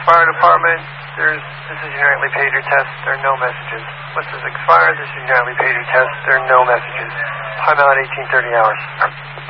Fire Department. This is your nightly pager test. There are no messages. West Sussex Fire, this is your nightly pager test. There are no messages. Time out 1830 hours.